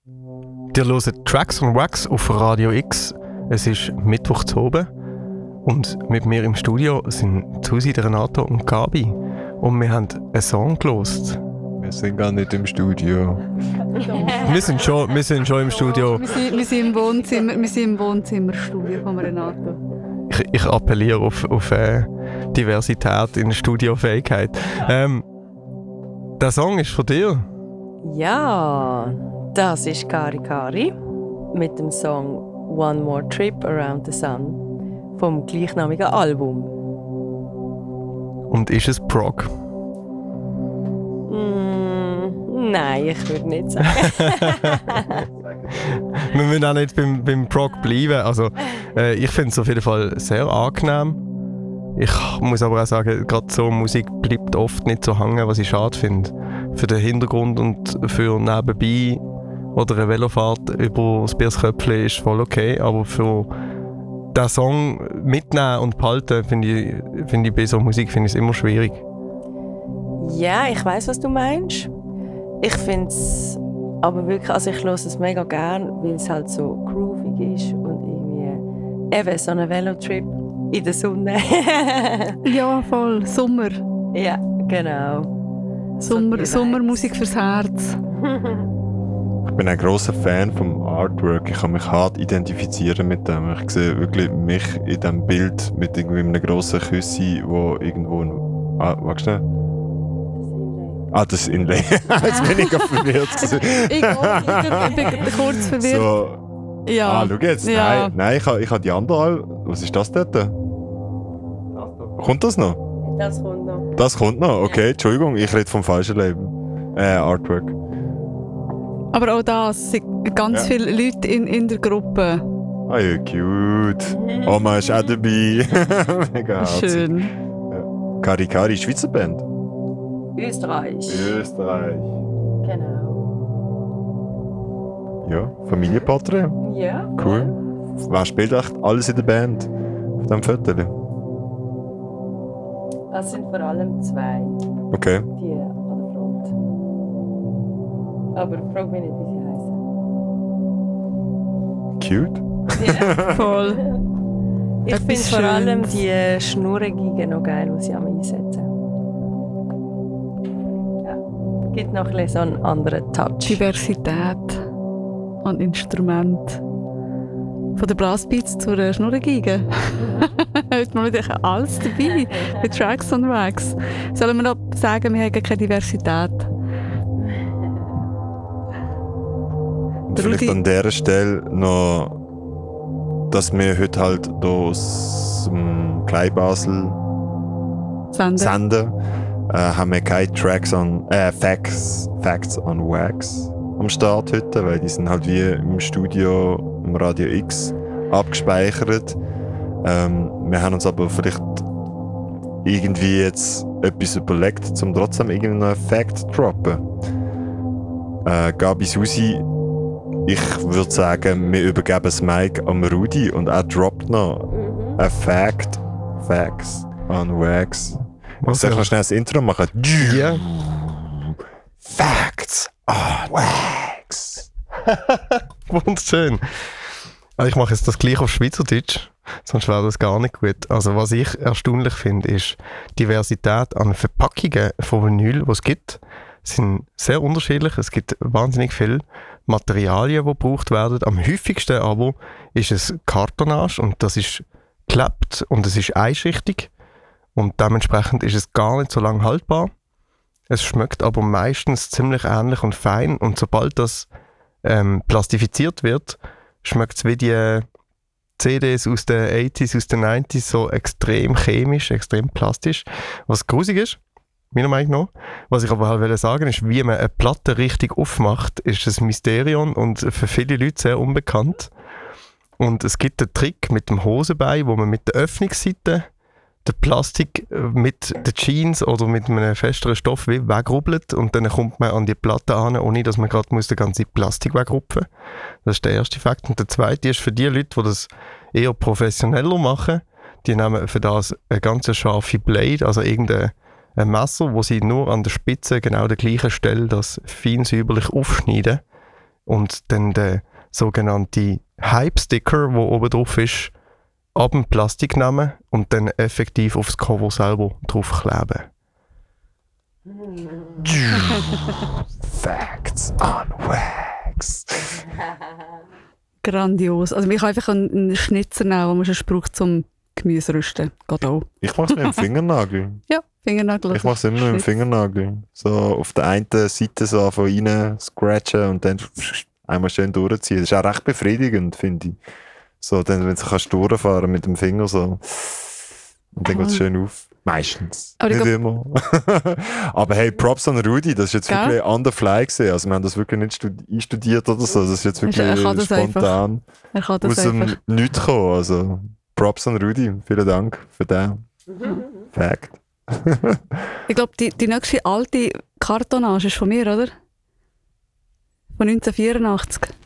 Ihr hört Tracks on Wax auf Radio X. Es ist Mittwoch zu oben und mit mir im Studio sind Susi, Renato und Gabi. Und wir haben einen Song gelost. Wir sind gar nicht im Studio. Wir sind schon im Studio. Wir sind im Wohnzimmerstudio von Renato. Ich appelliere auf Diversität in der Studiofähigkeit. Der Song ist von dir. Ja, das ist Kari Kari mit dem Song One More Trip Around the Sun vom gleichnamigen Album. Und ist es Prog? Nein, ich würde nicht sagen. Wir müssen auch nicht beim Prog bleiben. Also, ich finde es auf jeden Fall sehr angenehm. Ich muss aber auch sagen, gerade so Musik bleibt oft nicht so hängen, was ich schade finde. Für den Hintergrund und für nebenbei oder eine Velofahrt über das Biersköpfchen ist voll okay, aber für den Song mitnehmen und behalten finde ich bei so Musik es immer schwierig. Ja, ich weiss, was du meinst. Ich finde es aber wirklich, also ich höre es mega gern, weil es halt so groovig ist und irgendwie eben so ein Velotrip in der Sonne. Ja, voll. Sommer. Ja, genau. Sommermusik fürs Herz. Ich bin ein grosser Fan vom Artwork. Ich kann mich hart identifizieren mit dem. Ich sehe wirklich mich in diesem Bild mit irgendwie einem grossen Küssi, wo irgendwo wagst du nicht? Das Inlay. Jetzt bin ich verwirrt. Ich bin kurz verwirrt. So. Ja. Schau jetzt. Ja. Nein, ich habe die andere. Was ist das dort? Kommt das noch? Das kommt noch. Das kommt noch? Okay, Entschuldigung, ich rede vom falschen Leben. Artwork. Aber auch das sind ganz viele Leute in der Gruppe. Ah ja, cute. Oma ist auch dabei. Mega herzig. Schön. Ja. Kari Kari, Schweizer Band. Österreich. Österreich. Genau. Ja, Familienporträt. Ja. Cool. Wer spielt echt alles in der Band? Auf diesem Foto? Das sind vor allem zwei, Okay. die an der Front. Aber frag mich nicht, wie sie heißen. Cute. Voll. Ich finde Etwas vor allem Schönes. die Schnurrengigen noch geil, die sie einsetzen. Ja. Gibt noch ein bisschen so einen anderen Touch. Diversität an Instrumenten. Von der Brassbeats zur Schnurrengeige. Heute mal wieder alles dabei. Mit Tracks on Wax. Sollen wir noch sagen, wir haben keine Diversität? Und vielleicht an dieser Stelle noch, dass wir heute halt hier aus Kleinbasel senden, haben wir keine Facts on Wax am Start heute, weil die sind halt wie im Studio im Radio X abgespeichert. Wir haben uns aber vielleicht irgendwie jetzt etwas überlegt, um trotzdem irgendeinen Fact zu droppen. Gabi, Susi, ich würde sagen, wir übergeben das Mic am Rudi und er droppt noch ein Fact. Facts on Wax. Soll ich noch schnell das Intro machen? Ja. Facts on Wax. Wunderschön. Also ich mache jetzt das gleich auf Schweizerdeutsch, sonst wäre das gar nicht gut. Also was ich erstaunlich finde, ist die Diversität an Verpackungen von Vinyl, die es gibt. Sind sehr unterschiedlich. Es gibt wahnsinnig viele Materialien, die gebraucht werden. Am häufigsten aber ist es Kartonage und das ist geklebt und es ist einschichtig und dementsprechend ist es gar nicht so lange haltbar. Es schmeckt aber meistens ziemlich ähnlich und fein und sobald das plastifiziert wird, schmeckt es wie die CDs aus den 80s, aus den 90s so extrem chemisch, extrem plastisch, was grusig ist. Meiner Meinung nach. Was ich aber halt sagen ist, wie man eine Platte richtig aufmacht, ist ein Mysterium und für viele Leute sehr unbekannt. Und es gibt einen Trick mit dem Hosenbein, wo man mit der Öffnungsseite den Plastik mit den Jeans oder mit einem festeren Stoff wie wegrubbelt und dann kommt man an die Platte an, ohne dass man gerade den ganzen Plastik wegrupfen muss. Das ist der erste Fakt. Und der zweite ist für die Leute, die das eher professioneller machen, die nehmen für das eine ganz scharfe Blade, also irgendein Messer, wo sie nur an der Spitze genau der gleichen Stelle das fein säuberlich aufschneiden, und dann der sogenannte Hype-Sticker, der oben drauf ist, ab dem Plastik nehmen und dann effektiv aufs Cover selber draufkleben. Facts on Wax. Grandios. Also ich habe einfach einen Schnitzer nehmen, den man schon braucht zum Gemüse rüsten. Geht auch. Ich mache es mit dem Fingernagel. Ja, Fingernagel. Ich mache es immer mit dem Fingernagel. So auf der einen Seite so von rein scratchen und dann einmal schön durchziehen. Das ist auch recht befriedigend, finde ich. So, dann, wenn du kannst durchfahren mit dem Finger so. Und dann geht es schön auf. Meistens. Aber nicht immer. Aber hey, Props an Rudi, das ist jetzt wirklich on the fly gewesen. Also wir haben das wirklich nicht einstudiert oder so. Das ist jetzt wirklich spontan Er kann das aus dem Nichts gekommen. Also Props an Rudi, vielen Dank für den Fact. Ich glaube, die nächste alte Kartonage ist von mir, oder? Von 1984.